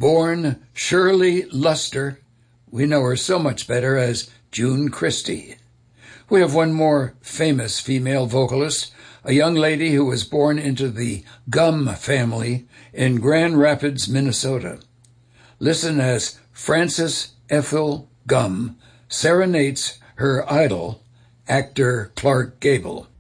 born Shirley Luster. We know her so much better as June Christy. We have one more famous female vocalist, a young lady who was born into the Gum family in Grand Rapids, Minnesota. Listen as Frances Ethel Gum serenades her idol, actor Clark Gable.